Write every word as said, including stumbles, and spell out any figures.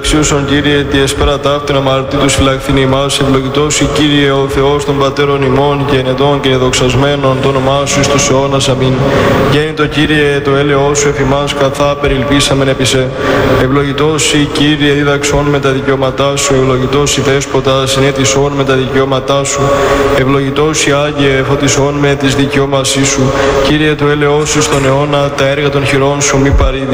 αξίωσον Κύριε, τη εσπέρα ταύτην αμαρτήτους φυλαχθήν ημάς, ευλογητός η Κύριε ο Θεός των πατέρων ημών και ενετών και εδοξασμένων το όνομά σου εις τους αιώνας. Αμήν. Γέννητο Κύριε, το έλεος σου εφ' ημάς καθά περιλπίσαμεν επί σε. Ευλογητός η Κύριε, δίδαξον με τα δικαιώματά σου, ευλογητός η Δέσποτα, συνέτησον με τα δικαιώματά σου. Ευλογητός η Άγιε, φωτισόν με τις δικαιώμασή σου. Κύριε, το έλεος σου στον αιώνα, τα έργα των χειρών σου μη παρήδη.